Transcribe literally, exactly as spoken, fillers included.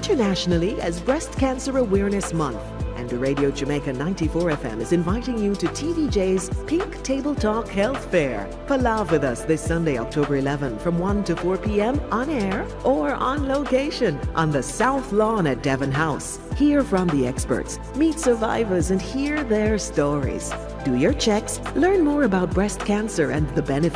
internationally as Breast Cancer Awareness Month. And Radio Jamaica ninety-four F M is inviting you to T V J's Pink Table Talk Health Fair. Palav with us this Sunday, October eleventh from one to four p.m. on air or on location on the South Lawn at Devon House. Hear from the experts, meet survivors and hear their stories. Do your checks, learn more about breast cancer and the benefits